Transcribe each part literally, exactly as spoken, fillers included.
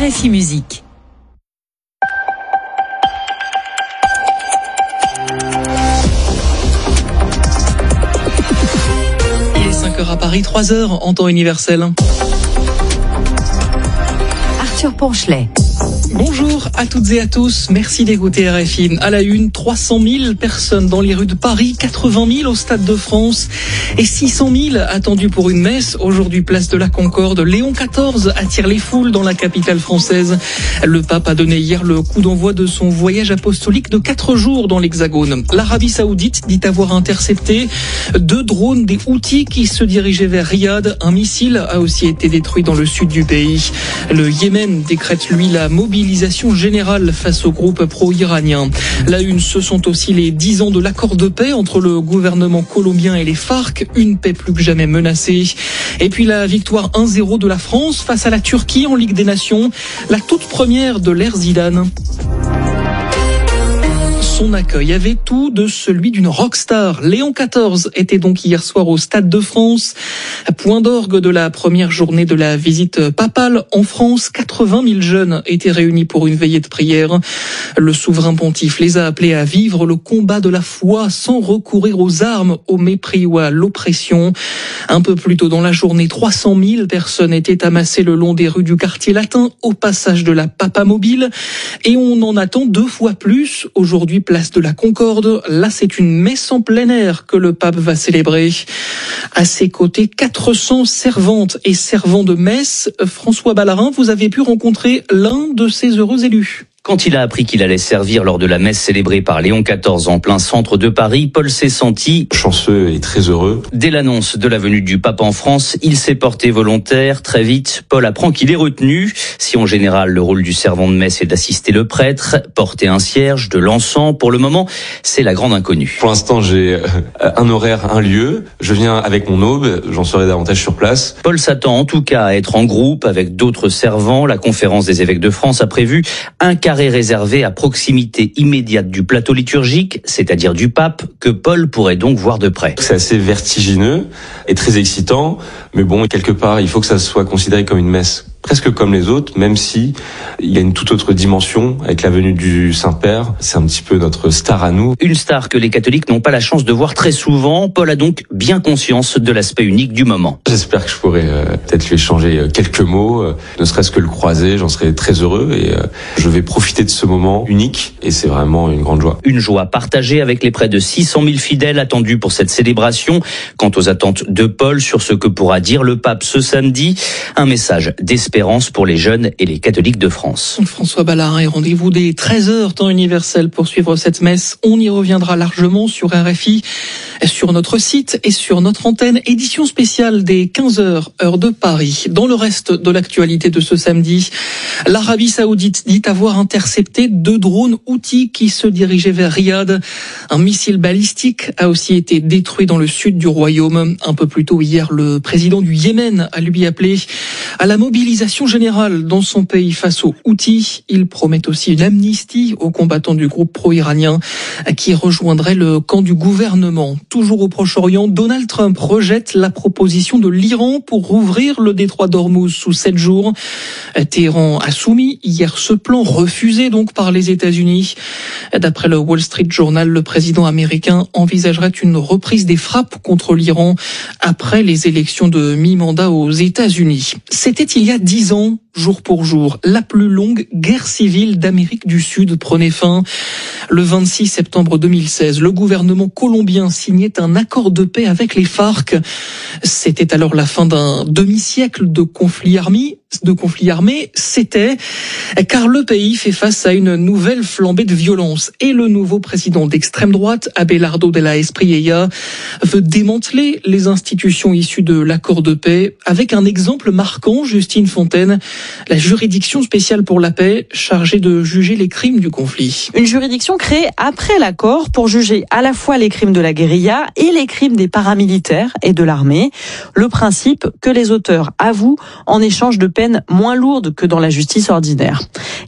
R F I Musique. Il est cinq heures à Paris, trois heures en temps universel. Arthur Ponchelet. Bonjour à toutes et à tous, merci d'écouter R F I. À la une, trois cent mille personnes dans les rues de Paris, quatre-vingt mille au Stade de France et six cent mille attendus pour une messe. Aujourd'hui, place de la Concorde, Léon quatorze attire les foules dans la capitale française. Le pape a donné hier le coup d'envoi de son voyage apostolique de quatre jours dans l'Hexagone. L'Arabie Saoudite dit avoir intercepté deux drones des Houthis qui se dirigeaient vers Riyad. Un missile a aussi été détruit dans le sud du pays. Le Yémen décrète, lui, la mobilisation générale face au groupe pro-iranien. La une, ce sont aussi les dix ans de l'accord de paix entre le gouvernement colombien et les FARC, une paix plus que jamais menacée. Et puis la victoire un zéro de la France face à la Turquie en Ligue des Nations, la toute première de l'ère Zidane. Son accueil avait tout de celui d'une rockstar. Léon quatorze était donc hier soir au Stade de France. Point d'orgue de la première journée de la visite papale en France. quatre-vingt mille jeunes étaient réunis pour une veillée de prière. Le souverain pontife les a appelés à vivre le combat de la foi sans recourir aux armes, au mépris ou à l'oppression. Un peu plus tôt dans la journée, trois cent mille personnes étaient amassées le long des rues du quartier latin au passage de la Papamobile. Et on en attend deux fois plus aujourd'hui, place de la Concorde. Là, c'est une messe en plein air que le pape va célébrer. À ses côtés, quatre cents servantes et servants de messe. François Ballarin, vous avez pu rencontrer l'un de ces heureux élus. Quand il a appris qu'il allait servir lors de la messe célébrée par Léon quatorze en plein centre de Paris, Paul s'est senti chanceux et très heureux. Dès l'annonce de la venue du pape en France, il s'est porté volontaire. Très vite, Paul apprend qu'il est retenu. Si en général, le rôle du servant de messe est d'assister le prêtre, porter un cierge, de l'encens, pour le moment, c'est la grande inconnue. Pour l'instant, j'ai un horaire, un lieu. Je viens avec mon aube, j'en saurai davantage sur place. Paul s'attend en tout cas à être en groupe avec d'autres servants. La conférence des évêques de France a prévu un carré réservé à proximité immédiate du plateau liturgique, c'est-à-dire du pape, que Paul pourrait donc voir de près. C'est assez vertigineux et très excitant, mais bon, quelque part, il faut que ça soit considéré comme une messe presque comme les autres, même si il y a une toute autre dimension avec la venue du Saint-Père. C'est un petit peu notre star à nous. Une star que les catholiques n'ont pas la chance de voir très souvent. Paul a donc bien conscience de l'aspect unique du moment. J'espère que je pourrai euh, peut-être lui échanger quelques mots, euh, ne serait-ce que le croiser, j'en serai très heureux et euh, je vais profiter de ce moment unique et c'est vraiment une grande joie. Une joie partagée avec les près de six cent mille fidèles attendus pour cette célébration. Quant aux attentes de Paul sur ce que pourra dire le pape ce samedi, un message d'espérance pour les jeunes et les catholiques de France. François Ballarin, et rendez-vous dès treize heures temps universel pour suivre cette messe. On y reviendra largement sur R F I, sur notre site et sur notre antenne. Édition spéciale des quinze heures, heure de Paris. Dans le reste de l'actualité de ce samedi, l'Arabie Saoudite dit avoir intercepté deux drones Houthis qui se dirigeaient vers Riyad. Un missile balistique a aussi été détruit dans le sud du royaume. Un peu plus tôt hier, le président du Yémen a lui appelé à la mobilisation générale dans son pays face aux Houthis. Il promet aussi une amnistie aux combattants du groupe pro-iranien qui rejoindraient le camp du gouvernement. Toujours au Proche-Orient, Donald Trump rejette la proposition de l'Iran pour rouvrir le détroit d'Ormuz sous sept jours. Téhéran a soumis hier ce plan, refusé donc par les États-Unis. D'après le Wall Street Journal, le président américain envisagerait une reprise des frappes contre l'Iran après les élections de mi-mandat aux États-Unis. C'était il y a dix ans, jour pour jour, la plus longue guerre civile d'Amérique du Sud prenait fin. Le vingt-six septembre deux mille seize, le gouvernement colombien signait un accord de paix avec les FARC. C'était alors la fin d'un demi-siècle de conflit armé. de conflits armés, c'était car le pays fait face à une nouvelle flambée de violence et le nouveau président d'extrême droite, Abelardo de la Espriella, veut démanteler les institutions issues de l'accord de paix avec un exemple marquant, Justine Fontaine, la juridiction spéciale pour la paix chargée de juger les crimes du conflit. Une juridiction créée après l'accord pour juger à la fois les crimes de la guérilla et les crimes des paramilitaires et de l'armée. Le principe que les auteurs avouent en échange de peines moins lourdes que dans la justice ordinaire.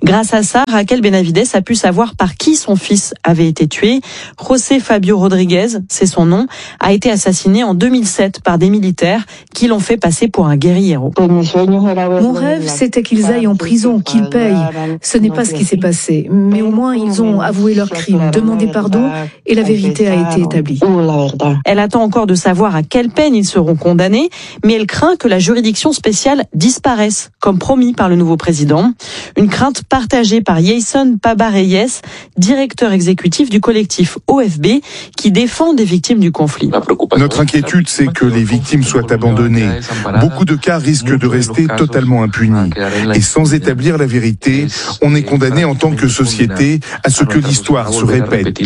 Grâce à ça, Raquel Benavides a pu savoir par qui son fils avait été tué. José Fabio Rodriguez, c'est son nom, a été assassiné en deux mille sept par des militaires qui l'ont fait passer pour un guerriero. Mon rêve, c'était qu'ils aillent en prison, qu'ils payent. Ce n'est pas ce qui s'est passé, mais au moins ils ont avoué leur crime, demandé pardon et la vérité a été établie. Elle attend encore de savoir à quelle peine ils seront condamnés, mais elle craint que la juridiction spéciale disparaisse, comme promis par le nouveau président. Une crainte partagée par Jason Pabareyes, directeur exécutif du collectif O F B, qui défend des victimes du conflit. Notre inquiétude, c'est que les victimes soient abandonnées. Beaucoup de cas risquent de rester totalement impunis. Et sans établir la vérité, on est condamné en tant que société à ce que l'histoire se répète.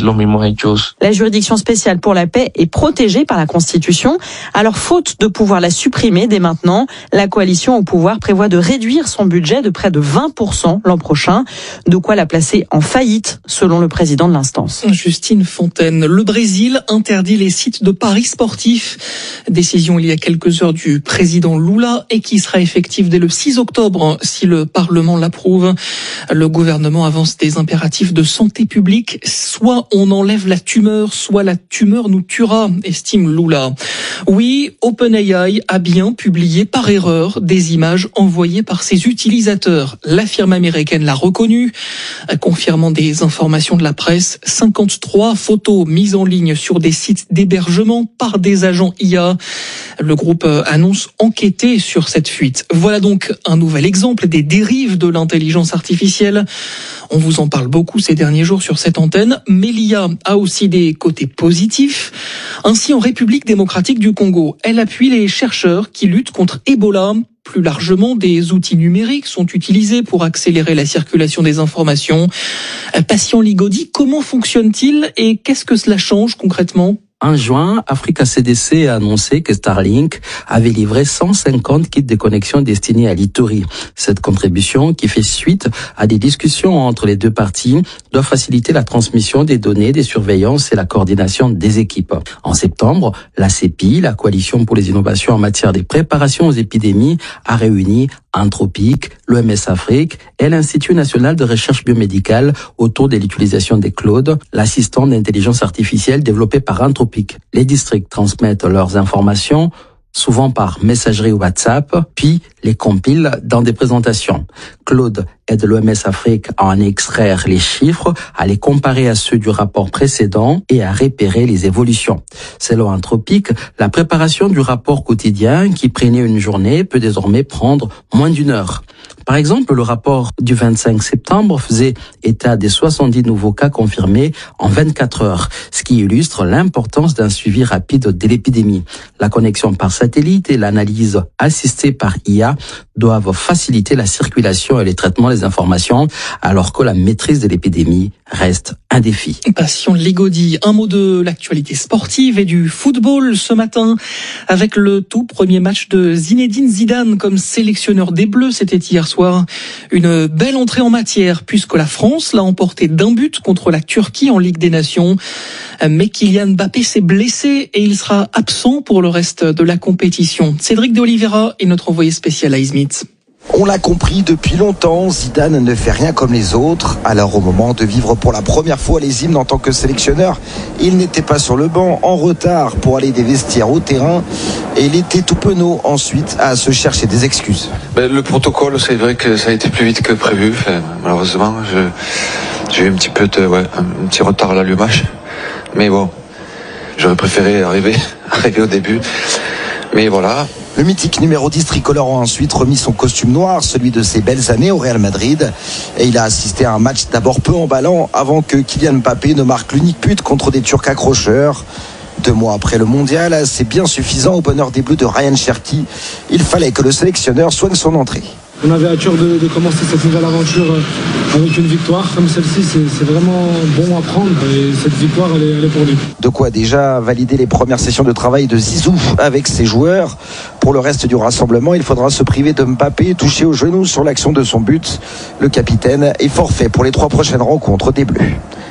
La juridiction spéciale pour la paix est protégée par la Constitution. Alors, faute de pouvoir la supprimer dès maintenant, la coalition au pouvoir prévoit de réduire son budget de près de vingt pour cent l'an prochain. De quoi la placer en faillite, selon le président de l'instance. Justine Fontaine. Le Brésil interdit les sites de paris sportifs. Décision il y a quelques heures du président Lula et qui sera effective dès le six octobre si le Parlement l'approuve. Le gouvernement avance des impératifs de santé publique. Soit on enlève la tumeur, soit la tumeur nous tuera, estime Lula. Oui, OpenAI a bien publié par erreur des images envoyées par ses utilisateurs. La firme américaine l'a reconnu, confirmant des informations de la presse. cinquante-trois photos mises en ligne sur des sites d'hébergement par des agents I A. Le groupe annonce enquêter sur cette fuite. Voilà donc un nouvel exemple des dérives de l'intelligence artificielle. On vous en parle beaucoup ces derniers jours sur cette antenne, mais l'I A a aussi des côtés positifs. Ainsi, en République démocratique du Congo, elle appuie les chercheurs qui luttent contre Ebola. Plus largement, des outils numériques sont utilisés pour accélérer la circulation des informations. Patient Ligodi, comment fonctionne-t-il et qu'est-ce que cela change concrètement ? En juin, Africa C D C a annoncé que Starlink avait livré cent cinquante kits de connexion destinés à l'Ituri. Cette contribution, qui fait suite à des discussions entre les deux parties, doit faciliter la transmission des données, des surveillances et la coordination des équipes. En septembre, la C P I, la Coalition pour les innovations en matière de préparation aux épidémies, a réuni Anthropic, l'O M S Afrique et l'Institut national de recherche biomédicale autour de l'utilisation des clouds, l'assistant d'intelligence artificielle développé par Anthropic. Les districts transmettent leurs informations, souvent par messagerie WhatsApp, puis les compilent dans des présentations. Claude aide l'O M S Afrique à en extraire les chiffres, à les comparer à ceux du rapport précédent et à repérer les évolutions. Selon Anthropic, la préparation du rapport quotidien qui prenait une journée peut désormais prendre moins d'une heure. Par exemple, le rapport du vingt-cinq septembre faisait état des soixante-dix nouveaux cas confirmés en vingt-quatre heures, ce qui illustre l'importance d'un suivi rapide de l'épidémie. La connexion par satellite et l'analyse assistée par I A doivent faciliter la circulation et le traitement des informations, alors que la maîtrise de l'épidémie reste un défi. Passion Ligodi, un mot de l'actualité sportive et du football ce matin avec le tout premier match de Zinedine Zidane comme sélectionneur des Bleus. C'était hier soir une belle entrée en matière puisque la France l'a emporté d'un but contre la Turquie en Ligue des Nations. Mais Kylian Mbappé s'est blessé et il sera absent pour le reste de la compétition. Cédric de Oliveira est notre envoyé spécial à Izmit. On l'a compris depuis longtemps, Zidane ne fait rien comme les autres. Alors au moment de vivre pour la première fois les hymnes en tant que sélectionneur, il n'était pas sur le banc, en retard pour aller des vestiaires au terrain. Et il était tout penaud ensuite à se chercher des excuses. Ben, le protocole, c'est vrai que ça a été plus vite que prévu. Enfin, malheureusement, je, j'ai eu un petit peu de, ouais, un petit retard à l'allumage. Mais bon, j'aurais préféré arriver, arriver au début. Mais voilà. Le mythique numéro dix tricolore a ensuite remis son costume noir, celui de ses belles années au Real Madrid. Et il a assisté à un match d'abord peu emballant avant que Kylian Mbappé ne marque l'unique but contre des Turcs accrocheurs. Deux mois après le mondial, c'est bien suffisant au bonheur des Bleus de Ryan Cherki. Il fallait que le sélectionneur soigne son entrée. On avait à cœur de, de commencer cette nouvelle aventure avec une victoire comme celle-ci, c'est, c'est vraiment bon à prendre et cette victoire elle est, elle est pour lui. De quoi déjà valider les premières sessions de travail de Zizou avec ses joueurs. Pour le reste du rassemblement, il faudra se priver de Mbappé, touché au genou sur l'action de son but. Le capitaine est forfait pour les trois prochaines rencontres des Bleus.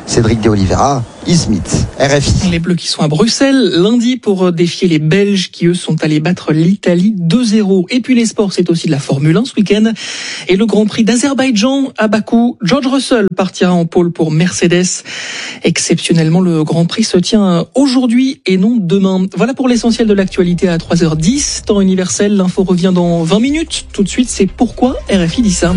Cédric de Oliveira, Smith, R F I. Les Bleus qui sont à Bruxelles lundi pour défier les Belges qui eux sont allés battre l'Italie deux zéro. Et puis les sports, c'est aussi de la Formule un ce week-end. Et le Grand Prix d'Azerbaïdjan à Bakou, George Russell partira en pôle pour Mercedes. Exceptionnellement, le Grand Prix se tient aujourd'hui et non demain. Voilà pour l'essentiel de l'actualité à trois heures dix. Temps universel, l'info revient dans vingt minutes. Tout de suite, c'est pourquoi R F I dit ça.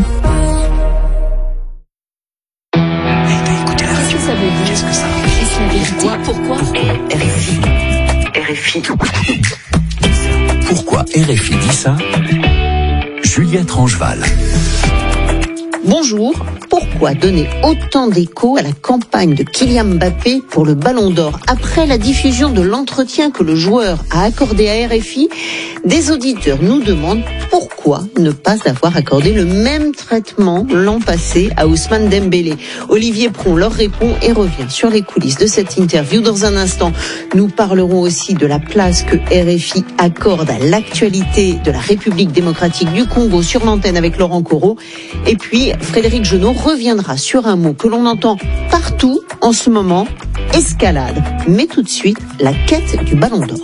Qu'est-ce que ça Pourquoi, pourquoi R F I R F I Pourquoi R F I dit ça Juliette Rangeval. Bonjour. Pourquoi donner autant d'écho à la campagne de Kylian Mbappé pour le Ballon d'Or? Après la diffusion de l'entretien que le joueur a accordé à R F I, des auditeurs nous demandent pourquoi ne pas avoir accordé le même traitement l'an passé à Ousmane Dembélé. Olivier Pron leur répond et revient sur les coulisses de cette interview dans un instant. Nous parlerons aussi de la place que R F I accorde à l'actualité de la République démocratique du Congo sur l'antenne avec Laurent Corot. Et puis, Frédéric Genot reviendra sur un mot que l'on entend partout en ce moment, escalade. Mais tout de suite, la quête du Ballon d'Or.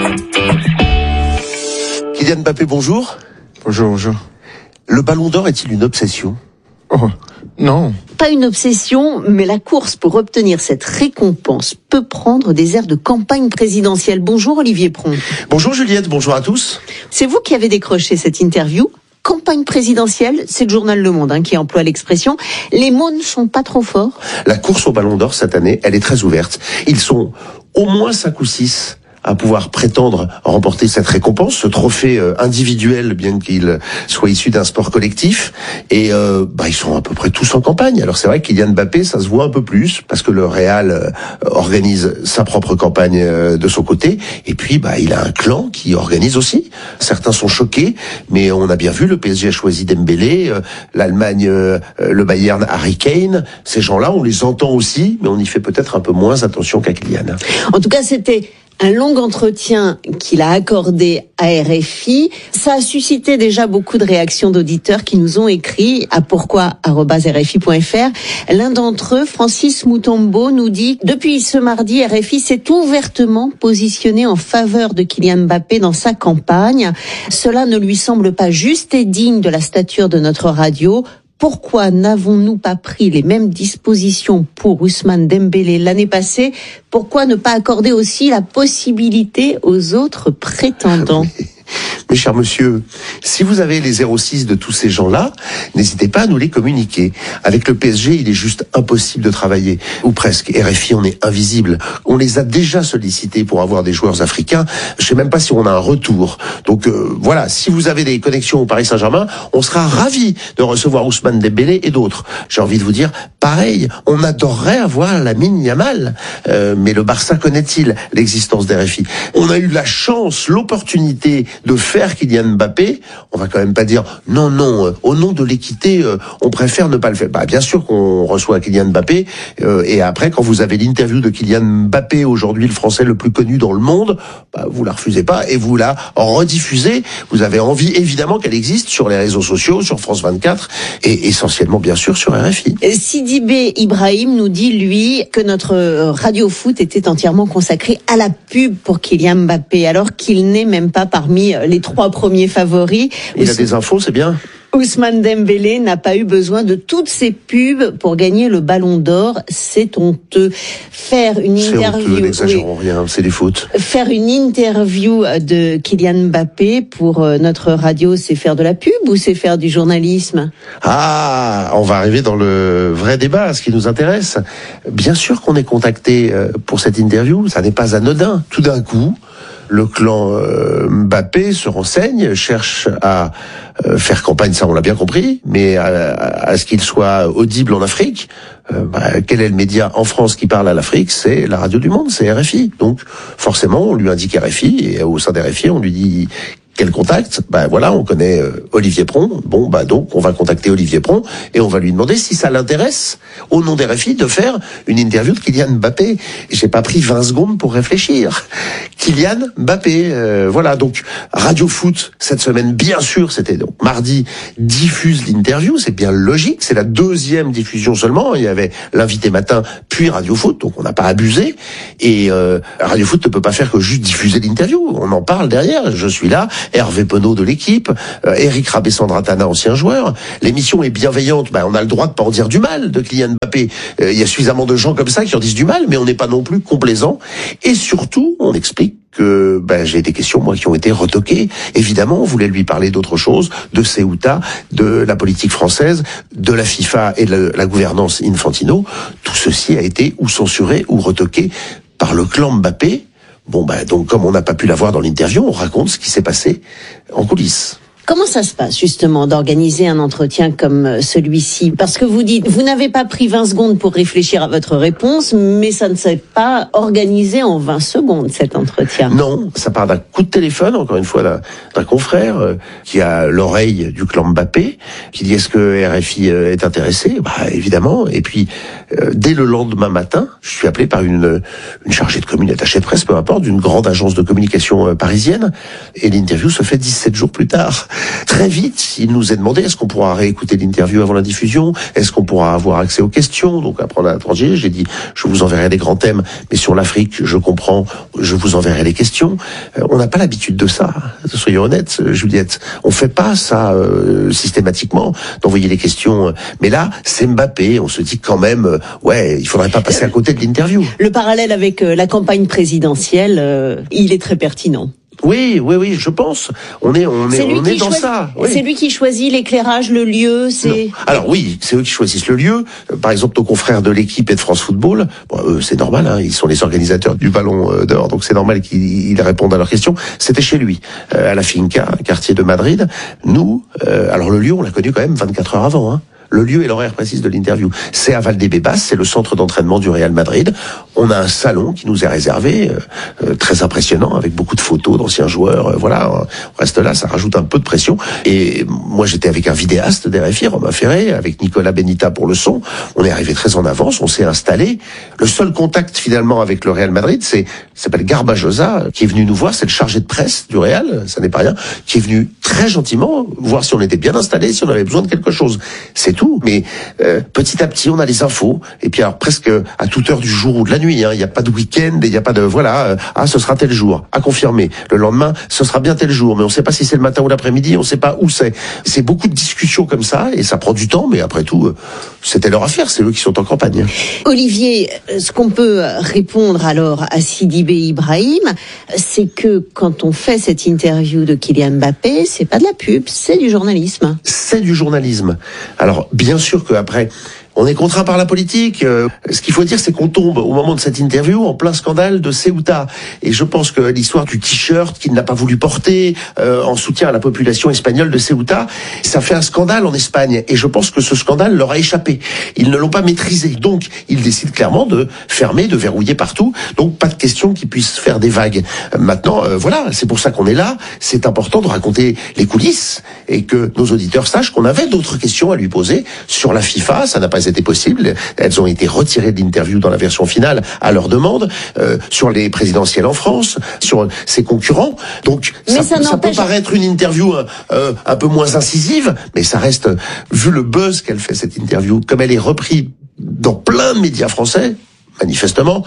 Kylian Mbappé, bonjour. Bonjour, bonjour. Le Ballon d'Or est-il une obsession ? Oh, non. Pas une obsession, mais la course pour obtenir cette récompense peut prendre des airs de campagne présidentielle. Bonjour Olivier Pron. Bonjour Juliette, bonjour à tous. C'est vous qui avez décroché cette interview. Campagne présidentielle, c'est le journal Le Monde hein, qui emploie l'expression. Les mots ne sont pas trop forts. La course au Ballon d'Or cette année, elle est très ouverte. Ils sont au moins cinq ou six à pouvoir prétendre remporter cette récompense, ce trophée euh, individuel, bien qu'il soit issu d'un sport collectif. Et euh, bah, ils sont à peu près tous en campagne. Alors c'est vrai que Kylian Mbappé, ça se voit un peu plus, parce que le Real euh, organise sa propre campagne euh, de son côté. Et puis, bah, il a un clan qui organise aussi. Certains sont choqués, mais on a bien vu, le P S G a choisi Dembélé, euh, l'Allemagne, euh, le Bayern, Harry Kane. Ces gens-là, on les entend aussi, mais on y fait peut-être un peu moins attention qu'à Kylian. En tout cas, c'était un long entretien qu'il a accordé à R F I. Ça a suscité déjà beaucoup de réactions d'auditeurs qui nous ont écrit à pourquoi arobase r f i point f r. L'un d'entre eux, Francis Moutombo, nous dit « Depuis ce mardi, R F I s'est ouvertement positionné en faveur de Kylian Mbappé dans sa campagne. Cela ne lui semble pas juste et digne de la stature de notre radio. Pourquoi n'avons-nous pas pris les mêmes dispositions pour Ousmane Dembélé l'année passée? Pourquoi ne pas accorder aussi la possibilité aux autres prétendants ?» Mais cher monsieur, si vous avez les zéro six de tous ces gens-là, n'hésitez pas à nous les communiquer. Avec le P S G, il est juste impossible de travailler. Ou presque. R F I, on est invisible. On les a déjà sollicités pour avoir des joueurs africains. Je sais même pas si on a un retour. Donc euh, voilà, si vous avez des connexions au Paris Saint-Germain, on sera ravis de recevoir Ousmane Dembélé et d'autres. J'ai envie de vous dire, pareil, on adorerait avoir Lamine Yamal. Euh, mais le Barça connaît-il l'existence d'R F I? On a eu la chance, l'opportunité de faire Kylian Mbappé, on va quand même pas dire non, non, euh, au nom de l'équité, euh, on préfère ne pas le faire. Bah, bien sûr qu'on reçoit Kylian Mbappé, euh, et après, quand vous avez l'interview de Kylian Mbappé, aujourd'hui le Français le plus connu dans le monde, bah, vous la refusez pas et vous la rediffusez. Vous avez envie, évidemment, qu'elle existe sur les réseaux sociaux, sur France vingt-quatre, et essentiellement, bien sûr, sur R F I. Sidibé Ibrahim nous dit, lui, que notre radio foot était entièrement consacrée à la pub pour Kylian Mbappé, alors qu'il n'est même pas parmi les trois premiers favoris. Il a des infos, c'est bien. Ousmane Dembélé n'a pas eu besoin de toutes ces pubs pour gagner le Ballon d'Or. C'est honteux. Faire une c'est interview, honteux, n'exagérons oui, rien, c'est des fautes. Faire une interview de Kylian Mbappé pour notre radio, c'est faire de la pub ou c'est faire du journalisme? Ah, on va arriver dans le vrai débat, ce qui nous intéresse. Bien sûr qu'on est contacté pour cette interview, ça n'est pas anodin. Tout d'un coup, le clan euh, Mbappé se renseigne, cherche à euh, faire campagne, ça on l'a bien compris, mais à, à, à ce qu'il soit audible en Afrique. Euh, bah, quel est le média en France qui parle à l'Afrique? C'est la radio du monde, c'est R F I. Donc forcément, on lui indique R F I, et au sein d'R F I, on lui dit Quel contact? Ben voilà, on connaît euh, Olivier Pron. Bon, bah donc on va contacter Olivier Pron et on va lui demander si ça l'intéresse, au nom d'R F I, de faire une interview de Kylian Mbappé. Et j'ai pas pris vingt secondes pour réfléchir. Kylian Mbappé, euh, voilà. Donc Radio Foot cette semaine, bien sûr, c'était donc mardi, diffuse l'interview. C'est bien logique. C'est la deuxième diffusion seulement. Il y avait l'invité matin, puis Radio Foot, donc on n'a pas abusé. Et euh, Radio Foot ne peut pas faire que juste diffuser l'interview. On en parle derrière. Je suis là. Hervé Penaud de l'équipe, euh, Eric Rabé-Sandratana, ancien joueur. L'émission est bienveillante, ben, on a le droit de pas en dire du mal de Kylian Mbappé. Il euh, y a suffisamment de gens comme ça qui en disent du mal, mais on n'est pas non plus complaisant. Et surtout, on explique que ben, j'ai des questions, moi, qui ont été retoquées. Évidemment, on voulait lui parler d'autre chose, de Ceuta, de la politique française, de la FIFA et de la, la gouvernance Infantino. Tout ceci a été ou censuré ou retoqué par le clan Mbappé. Bon, ben, donc, comme on n'a pas pu l'avoir dans l'interview, on raconte ce qui s'est passé en coulisses. Comment ça se passe, justement, d'organiser un entretien comme celui-ci? Parce que vous dites, vous n'avez pas pris vingt secondes pour réfléchir à votre réponse, mais ça ne s'est pas organisé en vingt secondes, cet entretien. Non, ça part d'un coup de téléphone, encore une fois, d'un, d'un confrère euh, qui a l'oreille du clan Mbappé, qui dit est-ce que R F I euh, est intéressé? Bah, évidemment. Et puis, euh, dès le lendemain matin, je suis appelé par une, une chargée de communication, attachée de presse, peu importe, d'une grande agence de communication euh, parisienne, et l'interview se fait dix-sept jours plus tard. Très vite, il nous est demandé est-ce qu'on pourra réécouter l'interview avant la diffusion, est-ce qu'on pourra avoir accès aux questions. Donc après on a tranché, j'ai dit je vous enverrai des grands thèmes, mais sur l'Afrique, je comprends, je vous enverrai les questions. Euh, on n'a pas l'habitude de ça, soyons honnêtes, Juliette. On fait pas ça euh, systématiquement, d'envoyer les questions. Mais là, c'est Mbappé, on se dit quand même, euh, ouais, il faudrait pas passer à côté de l'interview. Le parallèle avec euh, la campagne présidentielle, euh, il est très pertinent. Oui, oui, oui, je pense. On est, on est, on est dans ça. Oui. C'est lui qui choisit l'éclairage, le lieu. C'est. Non. Alors oui, c'est eux qui choisissent le lieu. Par exemple, nos confrères de l'équipe et de France Football, bon, eux, c'est normal. Hein, ils sont les organisateurs du Ballon d'Or, donc c'est normal qu'ils répondent à leurs questions. C'était chez lui, euh, à la Finca, quartier de Madrid. Nous, euh, alors le lieu, on l'a connu quand même vingt-quatre heures avant. Hein. Le lieu et l'horaire précis de l'interview. C'est à Valdebebas, c'est le centre d'entraînement du Real Madrid. On a un salon qui nous est réservé, euh, très impressionnant, avec beaucoup de photos d'anciens joueurs. Euh, voilà, on reste là, ça rajoute un peu de pression. Et moi, j'étais avec un vidéaste d'R F I, Romain Ferré, avec Nicolas Benita pour le son. On est arrivé très en avance, on s'est installé. Le seul contact finalement avec le Real Madrid, c'est s'appelle Garbajosa, qui est venu nous voir, c'est le chargé de presse du Real, ça n'est pas rien, qui est venu très gentiment voir si on était bien installé, si on avait besoin de quelque chose. C'est tout, mais euh, petit à petit on a les infos, et puis alors presque à toute heure du jour ou de la nuit, hein, il n'y a pas de week-end, il n'y a pas de voilà, euh, ah ce sera tel jour, à confirmer. Le lendemain, ce sera bien tel jour, mais on ne sait pas si c'est le matin ou l'après-midi, on ne sait pas où c'est. C'est beaucoup de discussions comme ça, et ça prend du temps, mais après tout, euh, c'était leur affaire, c'est eux qui sont en campagne. Olivier, ce qu'on peut répondre alors à Sidibé Ibrahim, c'est que quand on fait cette interview de Kylian Mbappé, c'est pas de la pub, c'est du journalisme. C'est du journalisme. Alors, bien sûr qu'après, on est contraint par la politique. Euh, ce qu'il faut dire, c'est qu'on tombe au moment de cette interview en plein scandale de Ceuta. Et je pense que l'histoire du t-shirt qu'il n'a pas voulu porter euh, en soutien à la population espagnole de Ceuta, ça fait un scandale en Espagne. Et je pense que ce scandale leur a échappé. Ils ne l'ont pas maîtrisé. Donc, ils décident clairement de fermer, de verrouiller partout. Donc, pas de question qu'ils puissent faire des vagues. Euh, maintenant, euh, voilà, c'est pour ça qu'on est là. C'est important de raconter les coulisses et que nos auditeurs sachent qu'on avait d'autres questions à lui poser sur la FIFA. Ça n'a pas été possible. Elles ont été retirées de l'interview dans la version finale à leur demande, euh, sur les présidentielles en France, sur ses concurrents. Donc ça, ça, ça peut paraître une interview euh, un peu moins incisive, mais ça reste, vu le buzz qu'elle fait cette interview, comme elle est reprise dans plein de médias français, manifestement,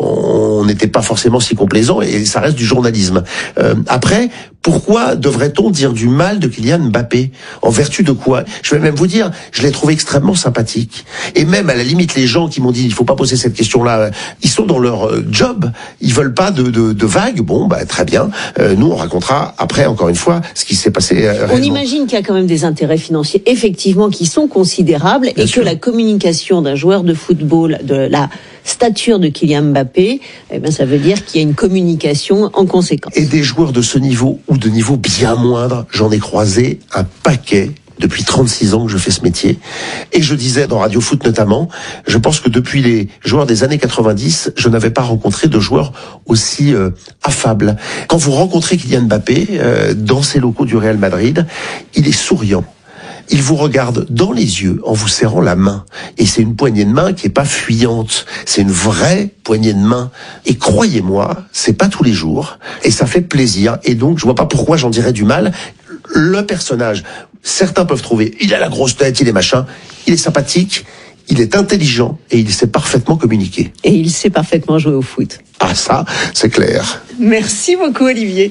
on n'était pas forcément si complaisant et ça reste du journalisme. Euh, après, pourquoi devrait-on dire du mal de Kylian Mbappé? En vertu de quoi? Je vais même vous dire, je l'ai trouvé extrêmement sympathique. Et même, à la limite, les gens qui m'ont dit, il faut pas poser cette question-là, ils sont dans leur job. Ils veulent pas de, de, de vagues. Bon, bah, très bien. Euh, nous, on racontera après, encore une fois, ce qui s'est passé euh, On imagine qu'il y a quand même des intérêts financiers, effectivement, qui sont considérables. Bien et sûr. Que la communication d'un joueur de football, de la stature de Kylian Mbappé, eh ben, ça veut dire qu'il y a une communication en conséquence. Et des joueurs de ce niveau ou de niveau bien moindre, j'en ai croisé un paquet depuis trente-six ans que je fais ce métier. Et je disais dans Radio Foot notamment, je pense que depuis les joueurs des années quatre-vingt-dix, je n'avais pas rencontré de joueur aussi euh, affable. Quand vous rencontrez Kylian Mbappé euh, dans ses locaux du Real Madrid, il est souriant. Il vous regarde dans les yeux en vous serrant la main. Et c'est une poignée de main qui est pas fuyante. C'est une vraie poignée de main. Et croyez-moi, c'est pas tous les jours. Et ça fait plaisir. Et donc, je vois pas pourquoi j'en dirais du mal. Le personnage, certains peuvent trouver, il a la grosse tête, il est machin. Il est sympathique, il est intelligent et il sait parfaitement communiquer. Et il sait parfaitement jouer au foot. Ah ça, c'est clair. Merci beaucoup Olivier.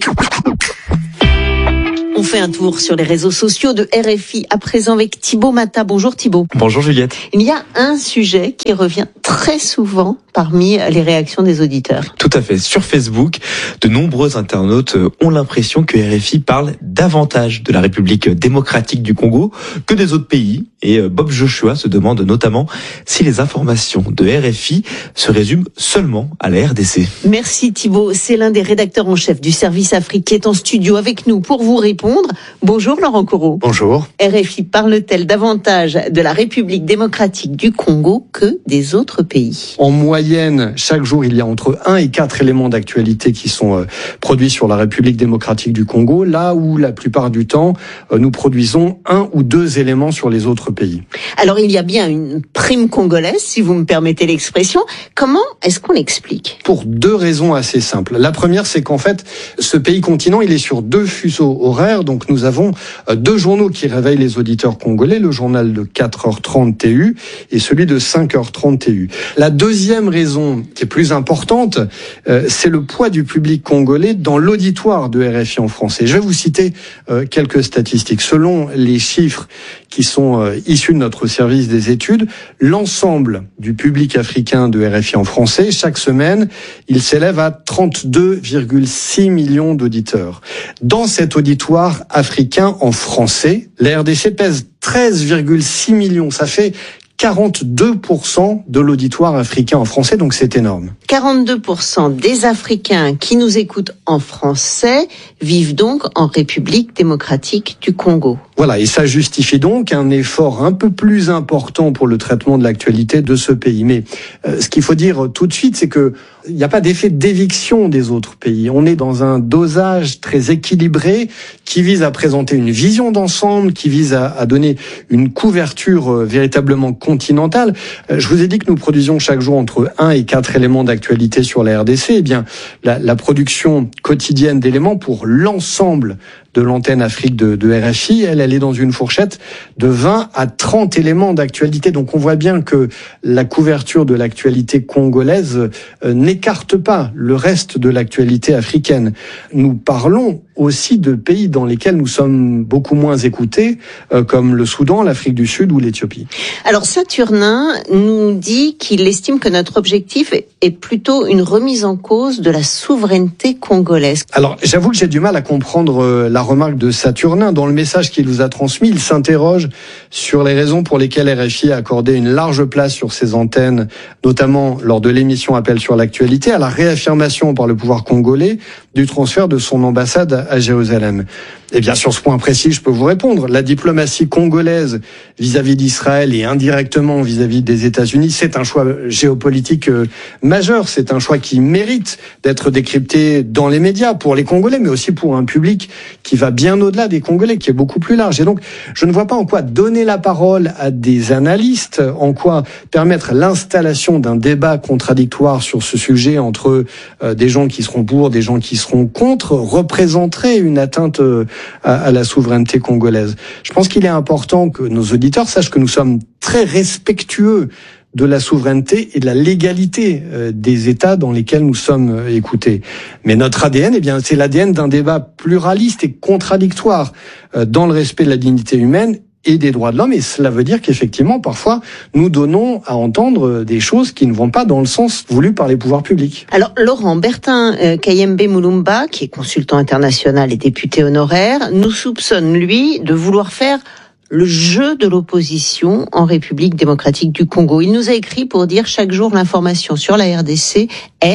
On fait un tour sur les réseaux sociaux de R F I à présent avec Thibaut Mata. Bonjour Thibaut. Bonjour Juliette. Il y a un sujet qui revient très souvent parmi les réactions des auditeurs. Tout à fait. Sur Facebook, de nombreux internautes ont l'impression que R F I parle davantage de la République démocratique du Congo que des autres pays. Et Bob Joshua se demande notamment si les informations de R F I se résument seulement à la R D C. Merci Thibaut. C'est l'un des rédacteurs en chef du service Afrique qui est en studio avec nous pour vous répondre. Bonjour Laurent Corot. Bonjour. R F I parle-t-elle davantage de la République démocratique du Congo que des autres pays? En moyenne, chaque jour, il y a entre un et quatre éléments d'actualité qui sont euh, produits sur la République démocratique du Congo, là où la plupart du temps, euh, nous produisons un ou deux éléments sur les autres pays. Alors il y a bien une prime congolaise, si vous me permettez l'expression. Comment est-ce qu'on l'explique? Pour deux raisons assez simples. La première, c'est qu'en fait, ce pays continent, il est sur deux fuseaux horaires. Donc nous avons deux journaux qui réveillent les auditeurs congolais, le journal de quatre heures trente T U et celui de cinq heures trente T U. La deuxième raison, qui est plus importante, euh, c'est le poids du public congolais dans l'auditoire de R F I en français. Je vais vous citer euh, quelques statistiques. Selon les chiffres qui sont euh, issus de notre service des études, l'ensemble du public africain de R F I en français, chaque semaine, il s'élève à trente-deux virgule six millions d'auditeurs. Dans cet auditoire africain en français, la R D C pèse treize virgule six millions. Ça fait quarante-deux pour cent de l'auditoire africain en français, donc c'est énorme. quarante-deux pour cent des Africains qui nous écoutent en français vivent donc en République démocratique du Congo. Voilà, et ça justifie donc un effort un peu plus important pour le traitement de l'actualité de ce pays. Mais euh, ce qu'il faut dire tout de suite, c'est que il n'y a pas d'effet d'éviction des autres pays. On est dans un dosage très équilibré qui vise à présenter une vision d'ensemble, qui vise à, à donner une couverture euh, véritablement continentale. Euh, je vous ai dit que nous produisions chaque jour entre un et quatre éléments d'actualité sur la R D C. Eh bien, la, la production quotidienne d'éléments pour l'ensemble de l'antenne Afrique de, de R F I, elle, elle est dans une fourchette de vingt à trente éléments d'actualité. Donc on voit bien que la couverture de l'actualité congolaise euh, n'écarte pas le reste de l'actualité africaine. Nous parlons aussi de pays dans lesquels nous sommes beaucoup moins écoutés, euh, comme le Soudan, l'Afrique du Sud ou l'Éthiopie. Alors Saturnin nous dit qu'il estime que notre objectif est plutôt une remise en cause de la souveraineté congolaise. Alors j'avoue que j'ai du mal à comprendre euh, la remarque de Saturnin. Dans le message qu'il vous a transmis, il s'interroge sur les raisons pour lesquelles R F I a accordé une large place sur ses antennes, notamment lors de l'émission Appel sur l'actualité, à la réaffirmation par le pouvoir congolais du transfert de son ambassade à Jérusalem. Et bien sur ce point précis, je peux vous répondre. La diplomatie congolaise vis-à-vis d'Israël et indirectement vis-à-vis des États-Unis, c'est un choix géopolitique majeur. C'est un choix qui mérite d'être décrypté dans les médias pour les Congolais, mais aussi pour un public qui va bien au-delà des Congolais, qui est beaucoup plus large. Et donc, je ne vois pas en quoi donner la parole à des analystes, en quoi permettre l'installation d'un débat contradictoire sur ce sujet entre euh, des gens qui seront pour, des gens qui seront contre, représenterait une atteinte euh, à, à la souveraineté congolaise. Je pense qu'il est important que nos auditeurs sachent que nous sommes très respectueux de la souveraineté et de la légalité euh, des États dans lesquels nous sommes euh, écoutés. Mais notre A D N, eh bien, c'est l'A D N d'un débat pluraliste et contradictoire euh, dans le respect de la dignité humaine et des droits de l'homme, et cela veut dire qu'effectivement, parfois, nous donnons à entendre des choses qui ne vont pas dans le sens voulu par les pouvoirs publics. Alors, Laurent, Bertin euh, Kayembe Mulumba, qui est consultant international et député honoraire, nous soupçonne, lui, de vouloir faire le jeu de l'opposition en République démocratique du Congo. Il nous a écrit pour dire chaque jour l'information sur la R D C est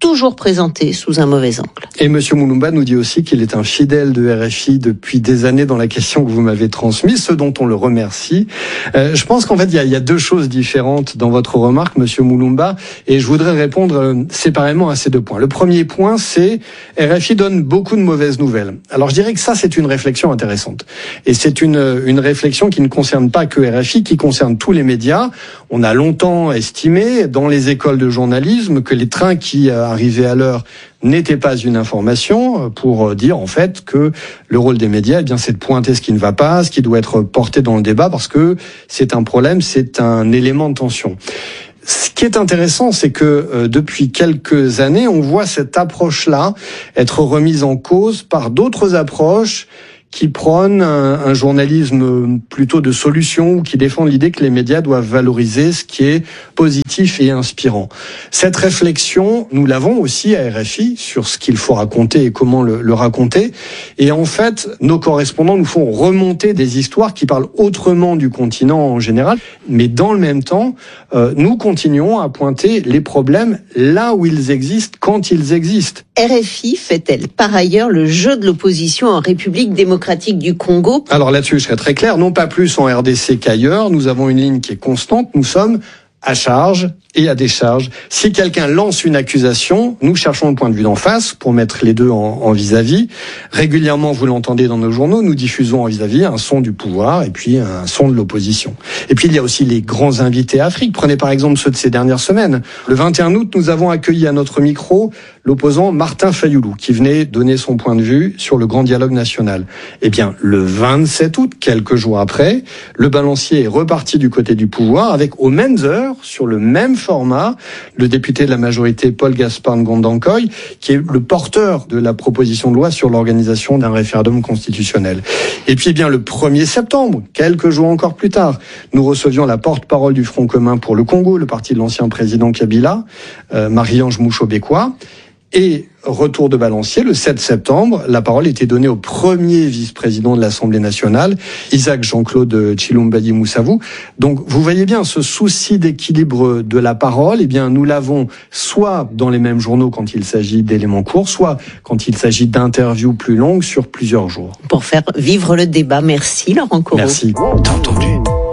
toujours présenté sous un mauvais angle. Et Monsieur Moulumba nous dit aussi qu'il est un fidèle de R F I depuis des années dans la question que vous m'avez transmise, ce dont on le remercie. Euh, je pense qu'en fait, il y a, il y a deux choses différentes dans votre remarque, Monsieur Moulumba, et je voudrais répondre euh, séparément à ces deux points. Le premier point, c'est R F I donne beaucoup de mauvaises nouvelles. Alors, je dirais que ça, c'est une réflexion intéressante. Et c'est une, une réflexion qui ne concerne pas que R F I, qui concerne tous les médias. On a longtemps estimé, dans les écoles de journalisme, que les trains qui euh, arrivaient à l'heure n'était pas une information pour dire en fait que le rôle des médias, eh bien, c'est de pointer ce qui ne va pas, ce qui doit être porté dans le débat parce que c'est un problème, c'est un élément de tension. Ce qui est intéressant, c'est que euh, depuis quelques années, on voit cette approche-là être remise en cause par d'autres approches qui prônent un, un journalisme plutôt de solution ou qui défendent l'idée que les médias doivent valoriser ce qui est positif et inspirant. Cette réflexion, nous l'avons aussi à R F I sur ce qu'il faut raconter et comment le, le raconter. Et en fait, nos correspondants nous font remonter des histoires qui parlent autrement du continent en général. Mais dans le même temps, euh, nous continuons à pointer les problèmes là où ils existent, quand ils existent. R F I fait-elle par ailleurs le jeu de l'opposition en République démocratique du Congo? Alors là-dessus, je serai très clair, non pas plus en R D C qu'ailleurs. Nous avons une ligne qui est constante. Nous sommes à charge et à décharge. Si quelqu'un lance une accusation, nous cherchons le point de vue d'en face pour mettre les deux en, en vis-à-vis. Régulièrement, vous l'entendez dans nos journaux, nous diffusons en vis-à-vis un son du pouvoir et puis un son de l'opposition. Et puis il y a aussi les grands invités Afrique. Prenez par exemple ceux de ces dernières semaines. Le vingt et un août, nous avons accueilli à notre micro l'opposant Martin Fayoulou qui venait donner son point de vue sur le grand dialogue national. Eh bien, le vingt-sept août, quelques jours après, le balancier est reparti du côté du pouvoir avec aux mêmes heures, sur le même format, le député de la majorité Paul Gaspard Ngondankoy, qui est le porteur de la proposition de loi sur l'organisation d'un référendum constitutionnel. Et puis, eh bien, le premier septembre, quelques jours encore plus tard, nous recevions la porte-parole du Front commun pour le Congo, le parti de l'ancien président Kabila, euh, Marie-Ange Moucho-Bekwa. Et retour de balancier, le sept septembre, la parole était donnée au premier vice-président de l'Assemblée nationale, Isaac Jean-Claude Tshilombo Moussavou. Donc, vous voyez bien, ce souci d'équilibre de la parole, eh bien, nous l'avons soit dans les mêmes journaux quand il s'agit d'éléments courts, soit quand il s'agit d'interviews plus longues sur plusieurs jours. Pour faire vivre le débat. Merci, Laurent Corot. Merci. T'as entendu ?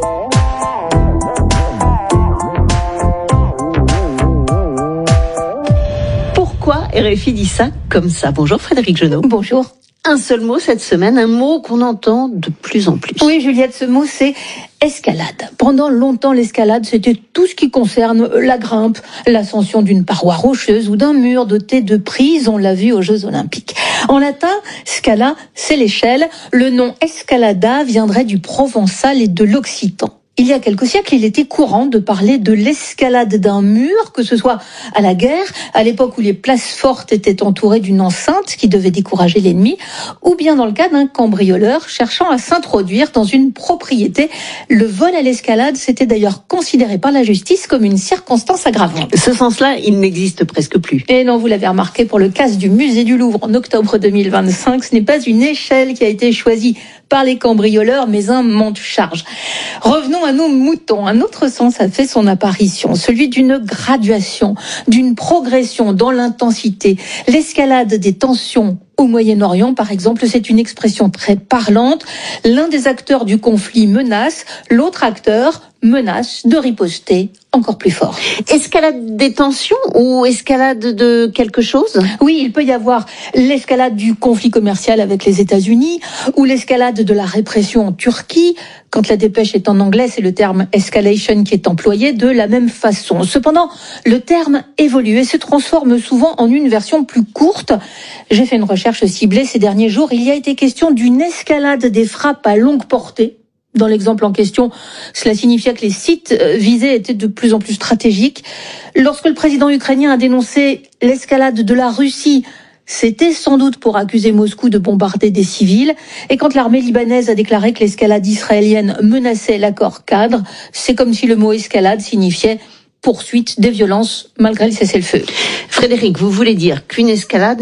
Pourquoi R F I dit ça comme ça? Bonjour Frédéric Genot. Bonjour. Un seul mot cette semaine, un mot qu'on entend de plus en plus. Oui, Juliette, ce mot, c'est escalade. Pendant longtemps, l'escalade, c'était tout ce qui concerne la grimpe, l'ascension d'une paroi rocheuse ou d'un mur doté de prises, on l'a vu aux Jeux Olympiques. En latin, scala, c'est l'échelle. Le nom escalada viendrait du provençal et de l'occitan. Il y a quelques siècles, il était courant de parler de l'escalade d'un mur, que ce soit à la guerre, à l'époque où les places fortes étaient entourées d'une enceinte qui devait décourager l'ennemi, ou bien dans le cas d'un cambrioleur cherchant à s'introduire dans une propriété. Le vol à l'escalade, c'était d'ailleurs considéré par la justice comme une circonstance aggravante. Ce sens-là, il n'existe presque plus. Et non, vous l'avez remarqué, pour le casse du musée du Louvre en octobre deux mille vingt-cinq, ce n'est pas une échelle qui a été choisie par les cambrioleurs, mais un monte-charge. Revenons à nos moutons. Un autre sens a fait son apparition, celui d'une graduation, d'une progression dans l'intensité. L'escalade des tensions au Moyen-Orient, par exemple, c'est une expression très parlante. L'un des acteurs du conflit menace, l'autre acteur menace de riposter encore plus fort. Escalade des tensions ou escalade de quelque chose? Oui, il peut y avoir l'escalade du conflit commercial avec les États-Unis ou l'escalade de la répression en Turquie. Quand la dépêche est en anglais, c'est le terme escalation qui est employé de la même façon. Cependant, le terme évolue et se transforme souvent en une version plus courte. J'ai fait une recherche ciblée ces derniers jours. Il y a été question d'une escalade des frappes à longue portée. Dans l'exemple en question, cela signifiait que les sites visés étaient de plus en plus stratégiques. Lorsque le président ukrainien a dénoncé l'escalade de la Russie, c'était sans doute pour accuser Moscou de bombarder des civils. Et quand l'armée libanaise a déclaré que l'escalade israélienne menaçait l'accord cadre, c'est comme si le mot escalade signifiait poursuite des violences malgré le cessez-le-feu. Frédéric, vous voulez dire qu'une escalade n'est